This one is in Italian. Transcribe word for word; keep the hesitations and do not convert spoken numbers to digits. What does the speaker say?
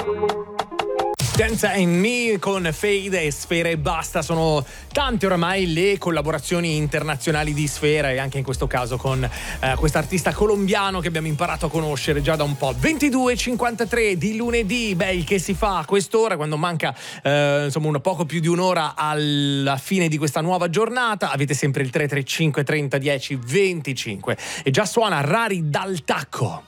Dance and Me con Fade e Sfera e basta. Sono tante oramai le collaborazioni internazionali di Sfera, e anche in questo caso con eh, quest'artista colombiano che abbiamo imparato a conoscere già da un po'. ventidue e cinquantatré di lunedì, beh, il che si fa a quest'ora, quando manca eh, insomma un poco più di un'ora alla fine di questa nuova giornata. Avete sempre il tre tre cinque trenta dieci venticinque e già suona Rari dal tacco.